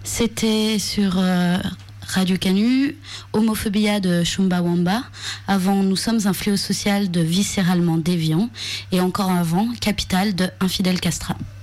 C'était sur Radio Canu, Homophobia de Chumbawamba. Avant, Nous sommes un fléau social de Viscéralement déviant. Et encore avant, Capital de Infidèle Castra.